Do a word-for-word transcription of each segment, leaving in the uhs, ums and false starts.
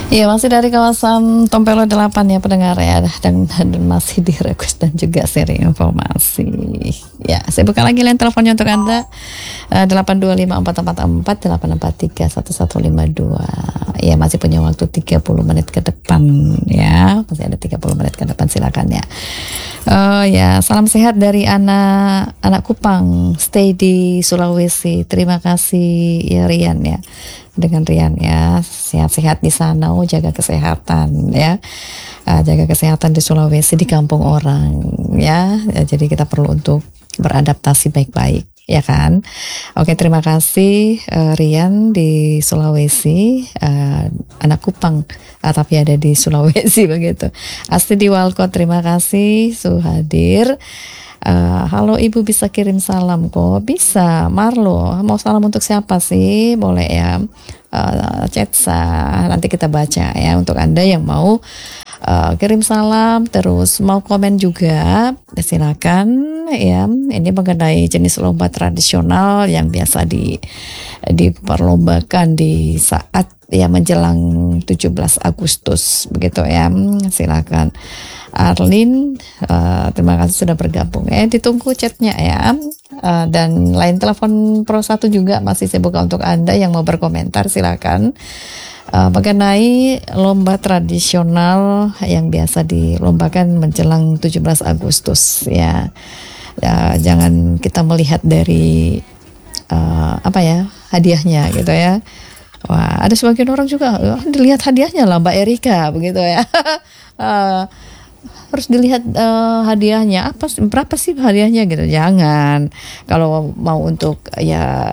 Iya, masih dari kawasan Tompelo delapan ya pendengar ya, dan, dan masih di request dan juga seri informasi. Ya, saya buka lagi line teleponnya untuk Anda, uh, delapan dua lima empat empat empat delapan empat tiga satu satu lima dua. Ya, masih punya waktu tiga puluh menit ke depan ya, masih ada tiga puluh menit ke depan, silakan ya. Uh, ya, salam sehat dari anak anak Kupang, stay di Sulawesi. Terima kasih ya Rian ya. Dengan Rian ya, sehat-sehat di sana, oh jaga kesehatan ya, uh, jaga kesehatan di Sulawesi, di kampung orang ya. Ya, jadi kita perlu untuk beradaptasi baik-baik ya kan. Oke, terima kasih uh, Rian di Sulawesi, uh, anak Kupang uh, tapi ada di Sulawesi begitu. Asti di Walcott, terima kasih Suhadir. Uh, halo Ibu, bisa kirim salam kok? Bisa. Marlo, mau salam untuk siapa sih? Boleh ya, uh, chatsa, nanti kita baca ya. Untuk Anda yang mau uh, kirim salam, terus mau komen juga, silakan ya. Ini mengenai jenis lomba tradisional yang biasa di diperlombakan di saat ya menjelang tujuh belas Agustus begitu ya. Silakan. Arlin, uh, terima kasih sudah bergabung. Eh, ditunggu chatnya ya. Uh, dan line telepon Pro satu juga masih saya buka untuk Anda yang mau berkomentar, silakan. Uh, mengenai lomba tradisional yang biasa dilombakan menjelang tujuh belas Agustus ya. Ya, jangan kita melihat dari uh, apa ya, hadiahnya gitu ya. Wah, ada sebagian orang juga oh, dilihat hadiahnya lah Mbak Erika begitu ya. uh, harus dilihat uh, hadiahnya apa, berapa sih hadiahnya gitu. Jangan, kalau mau untuk ya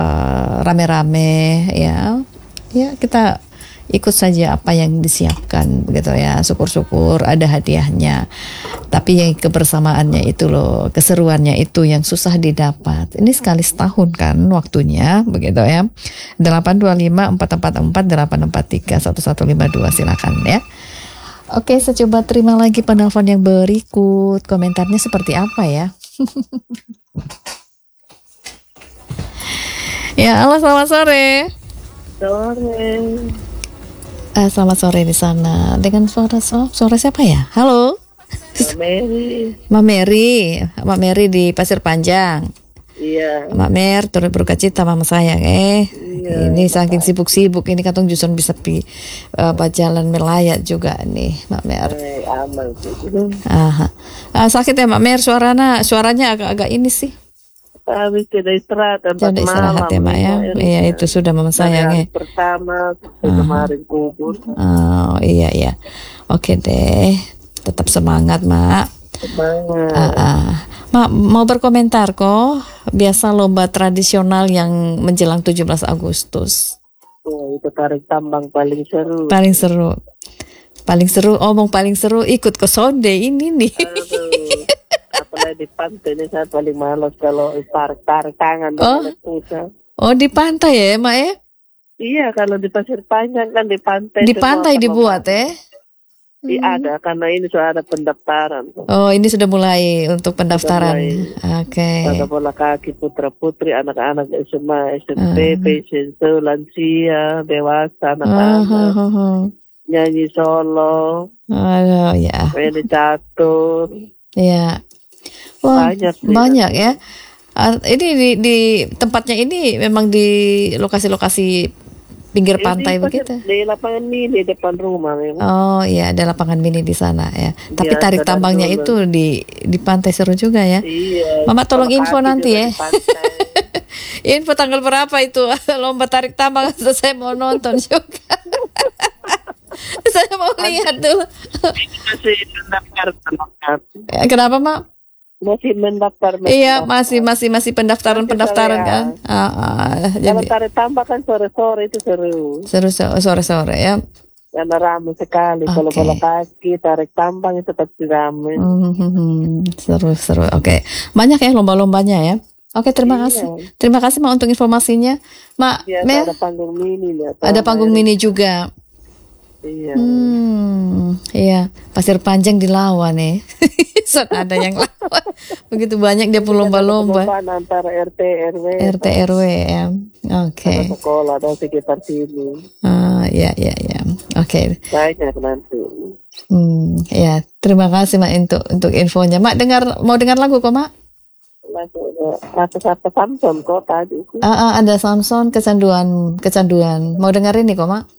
uh, rame-rame ya, ya kita ikut saja apa yang disiapkan begitu ya. Syukur-syukur ada hadiahnya, tapi yang kebersamaannya itu loh, keseruannya itu yang susah didapat. Ini sekali setahun kan waktunya begitu ya. Delapan dua lima empat empat empat delapan empat tiga satu satu lima dua, silakan ya. Oke, saya coba terima lagi penelpon yang berikut. Komentarnya seperti apa ya? Ya, halo, selamat sore. Sore. Uh, selamat sore di sana. Dengan suara oh, suara siapa ya? Halo. Mbak Mary. Mbak Mary, Mbak Mary di Pasir Panjang. Iya. Mbak Mer, turut berduka cita mama sayang eh. Iya, ini saking sibuk-sibuk ini katong juson bisa pi uh, jalan melayat juga nih Mbak Mer. Eh, aman sih. Aha. Uh, sakit ya Mbak Mer, suaranya suaranya agak-agak ini sih. Habis tidak istirahat, tidak istirahat ya Mbak ya. Iya itu sudah mama sayang ya. Pertama kemarin kubur. Oh iya iya. Oke deh, tetap semangat Mak. Semangat. Uh, uh. Mak mau berkomentar kok. Biasa lomba tradisional yang menjelang tujuh belas Agustus. Oh, itu tarik tambang paling seru. Paling seru. Paling seru, omong paling seru ikut ke sonde ini nih. Aduh. Apalagi di pantai ini saya paling malas kalau tarik-tarik tangan. Oh. Oh, di pantai ya, Mak ya? Iya, kalau di Pasir Panjang kan di pantai. Di pantai dibuat ya? Iya hmm. ada, karena ini sudah ada pendaftaran. Oh, ini sudah mulai untuk pendaftaran. Oke. Okay. Ada bola kaki putra putri, anak-anak S M A, S M P, uh. P S M P, lansia, dewasa, anak-anak. Uh, uh, uh. Nyanyi solo. Aduh, ya. Main catur. Iya. Wah, banyak, banyak ya. Uh, ini di, di tempatnya ini memang di lokasi-lokasi pinggir pantai di, begitu. Di lapangan mini depan rumah memang. Oh iya, ada lapangan mini di sana ya. Tapi ya, tarik tambangnya dulu. Itu di di pantai seru juga ya. Iya. Mama tolong info nanti ya. Info tanggal berapa itu lomba tarik tambang, saya mau nonton juga. Saya mau lihat dulu. Masih mendaftar. Kenapa Mak? Masih mendaftar. Iya, masih masih masih pendaftaran masih pendaftaran kan. Ya. Uh, uh, Kalau jadi, tarik tambang kan sore-sore itu seru. Seru sore-sore ya. Karena ramai sekali. Okay. Kalau bola kaki, tarik tambang itu pasti ramai. Hmm, seru-seru. Oke, okay. Banyak ya lomba-lombanya ya. Oke, okay, terima iya. kasih. Terima kasih Mak untuk informasinya. Mak, ya, Mer, ada panggung mini. Ya, ada panggung mini juga. Iya. Hmm, iya. Pasir Panjang dilawan nih. So, ada yang lawan. Begitu banyak dia pun lomba-lomba. Perlombaan antara R T R W. R T R W ya. Oke. Ada sekolah ada sekitar sini. Ah, ya, ya, ya. Oke. Banyak nanti. Hmm, ya. Terima kasih Mak untuk untuk infonya. Mak dengar mau dengar lagu kok Mak? Lagu rasa apa Samson kok tadi. Ah, ah, ada Samson kecanduan kecanduan. Mau dengar ini kok Mak?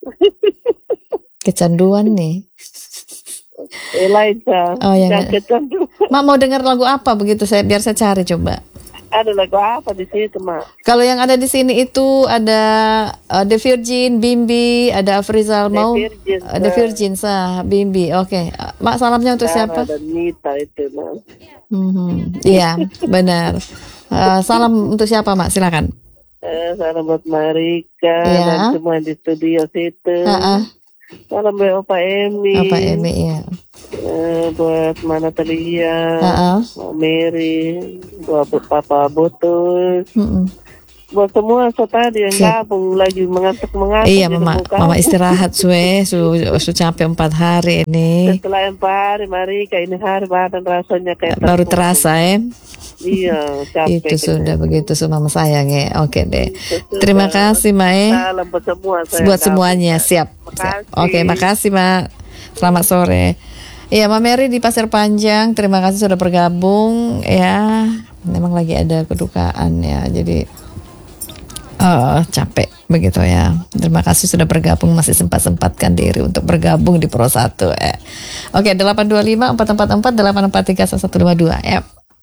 Kecanduan nih. Elijah. Oh ya. Yang kecanduan. Mak mau dengar lagu apa begitu saya biar saya cari coba. Ada lagu apa di situ, Mak? Kalau yang ada di sini itu ada uh, The Virgin, Bimbi, ada Afrizal mau The Virgin, uh, The Virgin sah, Bimbi. Oke. Okay. Uh, Mak salamnya untuk Sarah siapa? Dan Nita itu, Mak. Mm-hmm. Iya, benar. Uh, salam untuk siapa, Mak? Silakan. Eh, salam buat Marika ya. Dan semua di studio situ. Uh-uh. Salam buat Opa Emi. Opa Emi ya. Eh, buat Mana Telia, uh-uh. Mary, buat Papa Botus, uh-uh. buat semua so tadi yang Siap. gabung lagi mengantuk-mengantuk. Iya, Mama, Mama istirahat suwe, su, su capek empat hari ini. Setelah empat hari, Marika ini hari badan rasanya kayak baru terasa ya. Iya, capek. Itu sudah begitu su Mama sayang ya. Oke deh. Terima kasih Mae. Salam buat semua. Buat semuanya siap. siap. Oke, makasih Mak. Selamat sore. Iya, Mak Mary di Pasir Panjang. Terima kasih sudah bergabung ya. Memang lagi ada kedukaan ya. Jadi uh, capek begitu ya. Terima kasih sudah bergabung, masih sempat-sempatkan diri untuk bergabung di Pro satu eh. Oke, delapan dua lima empat empat empat delapan empat tiga satu lima dua ya.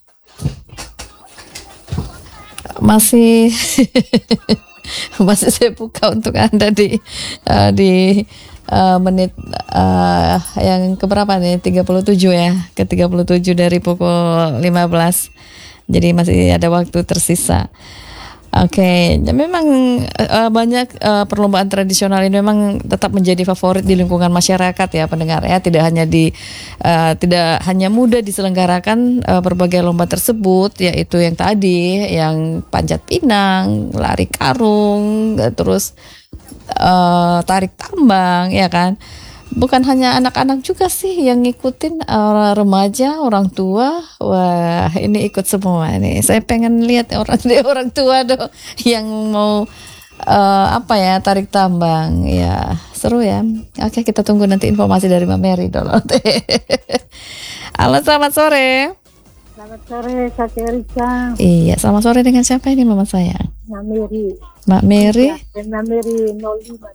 Masih masih saya buka untuk Anda di uh, di uh, menit uh, yang keberapa nih? tiga puluh tujuh ya, ke tiga puluh tujuh dari pukul lima belas. Jadi masih ada waktu tersisa. Oke, okay. Memang uh, banyak uh, perlombaan tradisional ini memang tetap menjadi favorit di lingkungan masyarakat ya pendengar ya. Tidak hanya di uh, tidak hanya mudah diselenggarakan uh, berbagai lomba tersebut, yaitu yang tadi, yang panjat pinang, lari karung, terus uh, tarik tambang, ya kan. Bukan hanya anak-anak juga sih yang ngikutin, uh, remaja, orang tua. Wah, ini ikut semua nih. Saya pengen lihat orang orang tua dong yang mau uh, apa ya, tarik tambang. Ya, seru ya. Oke, kita tunggu nanti informasi dari Mbak Mary dulu. Halo, selamat sore. Selamat sore, Kak Erika. Iya, selamat sore dengan siapa ini Mama saya? Mbak Mary. Mbak Mary? Ya, Mbak Mary nol lima.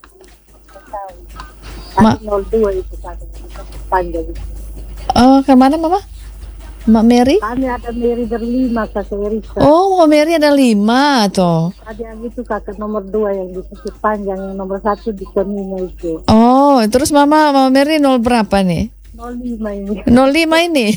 Ma- nol dua itu kan panjang. Oh, kemana Mama? Mbak Mary? Kami ada Mary berlima, Kak Erika. Oh, Mbak Mary ada lima toh. Ada yang itu kakak nomor dua yang di Bukit Panjang, yang nomor satu di Kemina itu. Oh, terus Mama, Mama Mary nol berapa nih? nol lima ini. nol lima ini.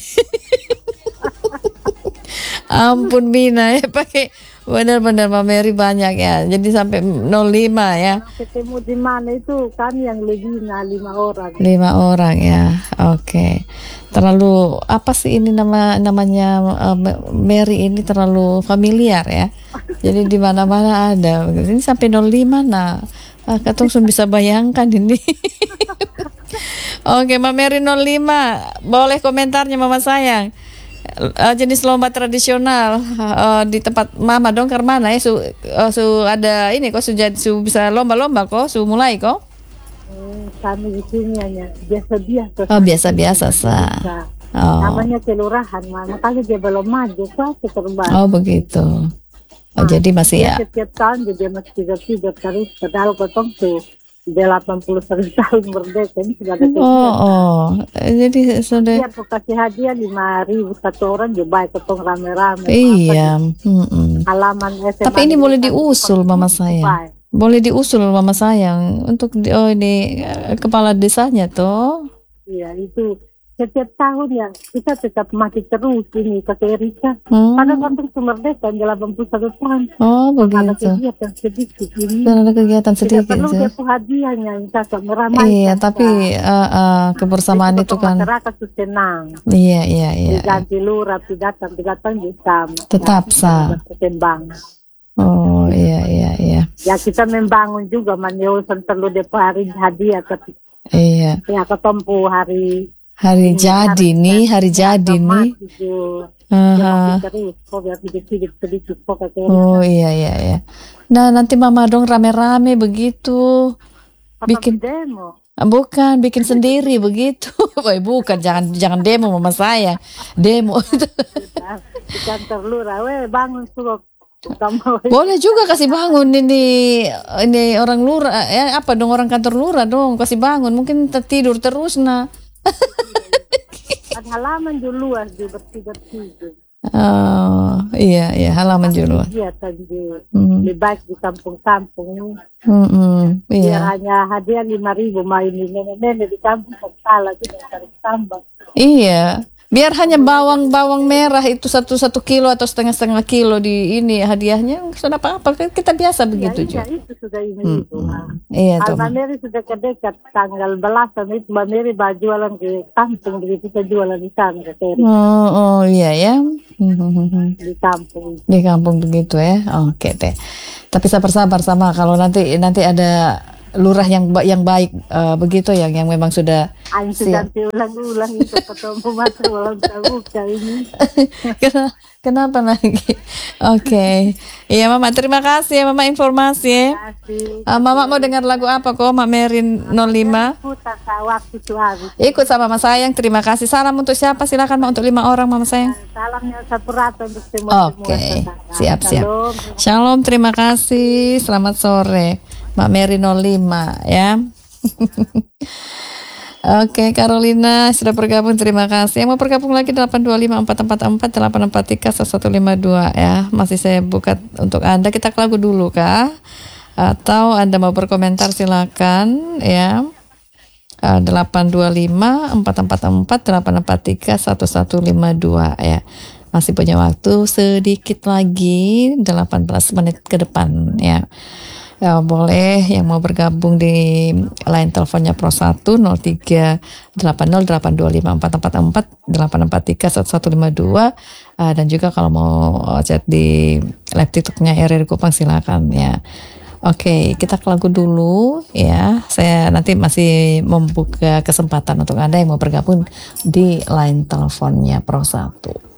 Ampun Mina ya, pakai benar-benar Mbak Mary banyak ya. Jadi sampai nol lima ya. Ketemu di mana itu kami yang lebih nah, lima orang. Lima orang ya. Oke. Terlalu apa sih ini nama namanya uh, Mary ini terlalu familiar ya. Jadi di mana-mana ada. Ini sampai nol lima nah. Ah, Katong sudah bisa bayangkan ini. Oke, Mbak Mary nol lima. Boleh komentarnya Mama sayang. Uh, jenis lomba tradisional uh, di tempat Mama dong ke mana ya su, uh, su ada ini kok sudah su bisa lomba-lomba kok su mulai kok Hmm, kami di sini hanya biasa-biasa. oh biasa-biasa sah oh. Namanya kelurahan, makanya dia belum maju sah terbang. Oh begitu. Oh nah, jadi masih ya setiap tahun dia masih tidur-tidur terus, padahal potong tuh delapan puluh satu tahun merdeka ini sudah ada. Oh, oh. Jadi sudah. Dia kasih hadiah lima ribu satu orang juga baik ketong rame-rame. Iya. Halaman S M A. Tapi ini boleh diusul Mama saya. Boleh diusul Mama sayang untuk di, oh ini kepala desanya tuh. Iya itu setiap tahun ya kita tetap masih terus ini Kak Erika. Hmm. Pada waktu merdeka delapan puluh satu tahun. Oh begitu. Ada kegiatan sedikit ini. Dan ada kegiatan sedikit. Tidak perlu dia hadiahnya kita meramaikan. Iya tapi uh, uh, kebersamaan itu, itu kan. Masyarakat itu senang. Iya iya iya. Diganti lurah, datang datang bisa. Tetap sah. Berkembang. Oh iya iya iya. Ya kita membangun juga manusia perlu depo hari hadiah tapi Iya. Ya ketempuh hari Hari jadi nih, hari jadi nih. Aha. Oh iya iya iya. Nah nanti mama dong rame-rame begitu. Bikin demo. Bukan bikin sendiri begitu. Boy, bukan jangan jangan demo mama saya. Demo itu. Di kantor lurah, weh bangun suruh. Boleh juga kasih bangun ini ini orang lurah ya apa dong orang kantor lurah dong kasih bangun mungkin tertidur terus nah. Ada halaman dulu luas di bersih-bersih. Oh iya iya halaman dulu. Iya tadi Hmm. lebih baik di kampung-kampung. Hmm, hmm, Biar iya hanya hadiah lima ribu main di nenek-nenek di kampung salah gitu dari tambang. iya. Biar hanya bawang bawang merah itu satu satu kilo atau setengah setengah kilo di ini hadiahnya sudah apa apa kita biasa begitu Iya, juga. iya itu sudah ini Hmm, itu. hmm. Iya Kalau toh. Mbak Mary sudah kedekat tanggal belasan itu Mbak Mary bawa jualan ke kampung jadi kita jualan di sana ke Terry, Oh, oh iya ya. Hmm, hmm, hmm, hmm. di kampung. Di kampung begitu ya. Oke deh. Tapi sabar-sabar sama kalau nanti nanti ada lurah yang ba- yang baik eh, begitu yang yang memang sudah Aing sudah ulang-ulang itu ketemu mata ulang terbuka ini. Kenapa, kenapa lagi? Oke. Iya Mama, terima kasih ya Mama informasi ya. Kasih. Ah, Mama mau dengar lagu apa kok Mak Merin nol lima? Putar waktu itu habis. Ikut sama Mama sayang, terima kasih. Salam untuk siapa? Silakan Mak untuk lima orang Mama sayang. Salamnya satu rata untuk semua. Oke, siap siap. Shalom, terima kasih. Selamat sore, Mak Mary nol lima ya. Oke, Carolina sudah bergabung, terima kasih. Yang mau bergabung lagi delapan dua lima empat empat empat delapan empat tiga satu lima dua ya. Masih saya buka untuk Anda. Kita ke lagu dulu kah? Atau Anda mau berkomentar silakan ya. Uh, delapan dua lima empat empat empat delapan empat tiga satu satu lima dua ya. Masih punya waktu sedikit lagi delapan belas menit ke depan ya. Ya, boleh yang mau bergabung di line teleponnya Pro satu nol tiga delapan nol delapan dua lima empat empat empat delapan empat tiga satu satu lima dua uh, dan juga kalau mau chat di live TikToknya R R Kupang silakan ya. Oke, kita ke lagu dulu ya. Saya nanti masih membuka kesempatan untuk Anda yang mau bergabung di line teleponnya Pro satu.